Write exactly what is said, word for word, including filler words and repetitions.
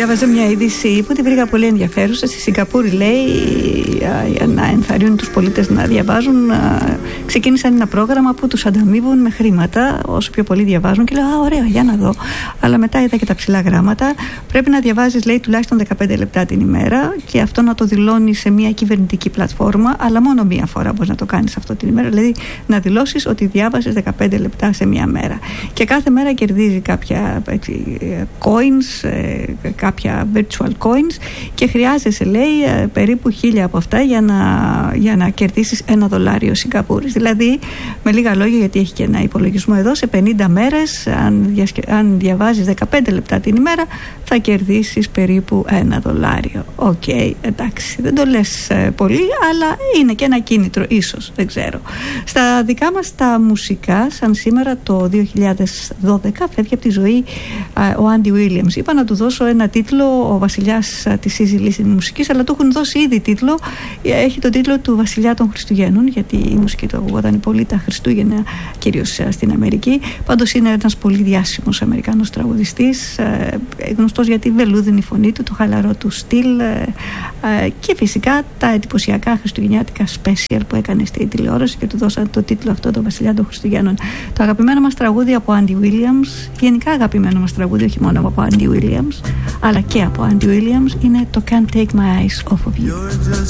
διάβαζα μια είδηση που τη βρήκα πολύ ενδιαφέρουσα. Στη Σιγκαπούρη, λέει, για να ενθαρρύνουν τους πολίτες να διαβάζουν, ξεκίνησαν ένα πρόγραμμα που τους ανταμείβουν με χρήματα όσο πιο πολύ διαβάζουν. Και λέω, α, ωραία, για να δω. Αλλά μετά είδα και τα ψηλά γράμματα. Πρέπει να διαβάζεις, λέει, τουλάχιστον δεκαπέντε λεπτά την ημέρα και αυτό να το δηλώνεις σε μια κυβερνητική πλατφόρμα, αλλά μόνο μία φορά μπορείς να το κάνεις αυτό την ημέρα. Δηλαδή να δηλώσεις ότι διάβασες δεκαπέντε λεπτά σε μία μέρα. Και κάθε μέρα κερδίζει κάποια έτσι, coins, κάποια virtual coins και χρειάζεσαι, λέει, περίπου χίλια από αυτά για να, για να κερδίσεις ένα δολάριο Σιγκαπούρης. Δηλαδή, με λίγα λόγια, γιατί έχει και ένα υπολογισμό εδώ, σε πενήντα μέρες, αν, διασκε... αν διαβάζεις δεκαπέντε λεπτά την ημέρα, θα κερδίσεις περίπου ένα δολάριο. Οκ, okay, εντάξει, δεν το λες ε, πολύ, αλλά είναι και ένα κίνητρο, ίσως, δεν ξέρω. Στα δικά μας τα μουσικά, σαν σήμερα το δύο χιλιάδες δώδεκα, φεύγει από τη ζωή ε, ο Άντι Βίλιαμς. Είπα να του δώσω ένα τίτλο, ο βασιλιάς ε, της easy listening μουσικής, αλλά του έχουν δώσει ήδη τίτλο. Έχει τον τίτλο του Βασιλιά των Χριστουγέννων, γιατί η μουσική του ακουγόταν πολύ τα Χριστούγεννα, κυρίως ε, στην Αμερική. Πάντως είναι ένας πολύ διάσημος Αμερικάνος τραγουδιστής, ε, γνωστός για τη βελούδινη φωνή του, το χαλαρό του στυλ ε, ε, και φυσικά τα εντυπωσιακά χριστουγεννιάτικα special που έκανε στη τηλεόραση και του δώσαν το τίτλο αυτό, το Βασιλιά των Χριστουγέννων. Το αγαπημένο μας τραγούδι από Andy Williams, γενικά αγαπημένο μας τραγούδι, όχι μόνο από Andy Williams, αλλά και από Andy Williams, είναι το Can't Take My Eyes Off of You.